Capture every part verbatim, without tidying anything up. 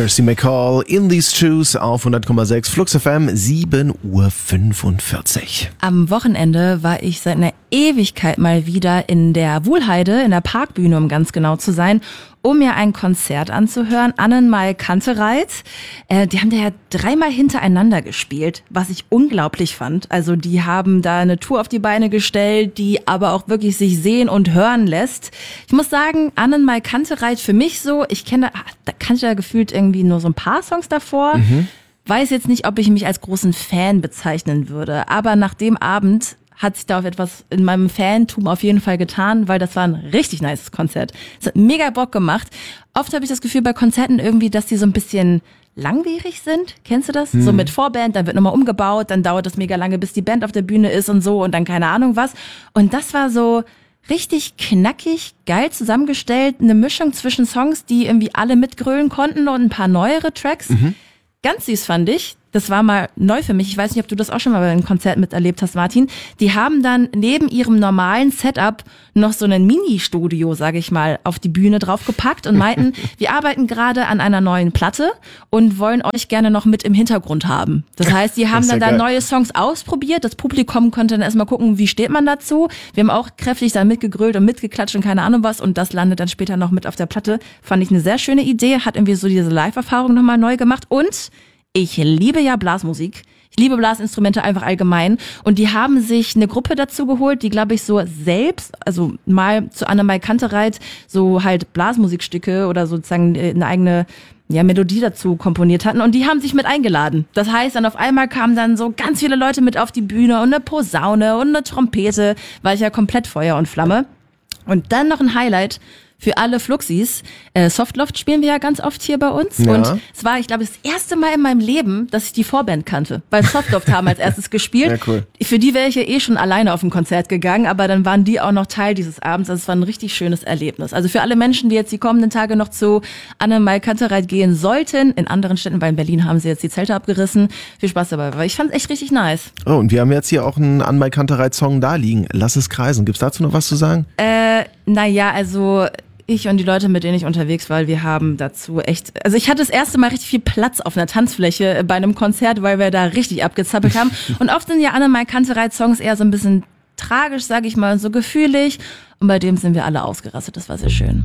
Kirsty MacColl, In These Shoes auf hundert Komma sechs Flux F M, sieben Uhr fünfundvierzig. Am Wochenende war ich seit einer Ewigkeit mal wieder in der Wuhlheide, in der Parkbühne, um ganz genau zu sein, um mir ein Konzert anzuhören. Annenmal Kantereit. Äh, die haben da ja dreimal hintereinander gespielt, was ich unglaublich fand. Also die haben da eine Tour auf die Beine gestellt, die aber auch wirklich sich sehen und hören lässt. Ich muss sagen, Annenmal Kantereit für mich so, ich kenne, da kannte ja gefühlt irgendwie nur so ein paar Songs davor. Mhm. Weiß jetzt nicht, ob ich mich als großen Fan bezeichnen würde, aber nach dem Abend hat sich da auf etwas in meinem Fantum auf jeden Fall getan, weil das war ein richtig nices Konzert. Es hat mega Bock gemacht. Oft habe ich das Gefühl bei Konzerten irgendwie, dass die so ein bisschen langwierig sind. Kennst du das? Hm. So mit Vorband, dann wird nochmal umgebaut, dann dauert das mega lange, bis die Band auf der Bühne ist und so und dann keine Ahnung was. Und das war so richtig knackig, geil zusammengestellt. Eine Mischung zwischen Songs, die irgendwie alle mitgrölen konnten und ein paar neuere Tracks. Mhm. Ganz süß fand ich. Das war mal neu für mich. Ich weiß nicht, ob du das auch schon mal bei einem Konzert miterlebt hast, Martin. Die haben dann neben ihrem normalen Setup noch so ein Mini-Studio, sage ich mal, auf die Bühne draufgepackt und meinten, wir arbeiten gerade an einer neuen Platte und wollen euch gerne noch mit im Hintergrund haben. Das heißt, die haben dann da neue Songs ausprobiert. Das Publikum konnte dann erstmal gucken, wie steht man dazu. Wir haben auch kräftig da mitgegrölt und mitgeklatscht und keine Ahnung was. Und das landet dann später noch mit auf der Platte. Fand ich eine sehr schöne Idee. Hat irgendwie so diese Live-Erfahrung nochmal neu gemacht. Und ich liebe ja Blasmusik. Ich liebe Blasinstrumente einfach allgemein. Und die haben sich eine Gruppe dazu geholt, die, glaube ich, so selbst, also mal zu Annenmal Kantereit, so halt Blasmusikstücke oder sozusagen eine eigene ja, Melodie dazu komponiert hatten. Und die haben sich mit eingeladen. Das heißt, dann auf einmal kamen dann so ganz viele Leute mit auf die Bühne und eine Posaune und eine Trompete. War ich ja komplett Feuer und Flamme. Und dann noch ein Highlight für alle Fluxis. Äh, Softloft spielen wir ja ganz oft hier bei uns. Ja. Und es war, ich glaube, das erste Mal in meinem Leben, dass ich die Vorband kannte. Weil Softloft haben als erstes gespielt. Ja, cool. Für die wäre ich ja eh schon alleine auf ein Konzert gegangen, aber dann waren die auch noch Teil dieses Abends. Also es war ein richtig schönes Erlebnis. Also für alle Menschen, die jetzt die kommenden Tage noch zu Annenmal Kantereit gehen sollten, in anderen Städten, weil in Berlin haben sie jetzt die Zelte abgerissen. Viel Spaß dabei, weil ich fand es echt richtig nice. Oh, und wir haben jetzt hier auch einen Annenmal Kantereit-Song da liegen. Lass es kreisen. Gibt's dazu noch was zu sagen? Äh, naja, also ich und die Leute, mit denen ich unterwegs war, wir haben dazu echt, also ich hatte das erste Mal richtig viel Platz auf einer Tanzfläche bei einem Konzert, weil wir da richtig abgezappelt haben. Und oft sind ja Annenmal Kantereit-Songs eher so ein bisschen tragisch, sag ich mal, so gefühlig. Und bei dem sind wir alle ausgerastet, das war sehr schön.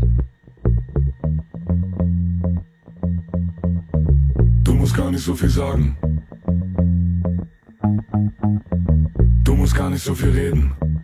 Du musst gar nicht so viel sagen. Du musst gar nicht so viel reden.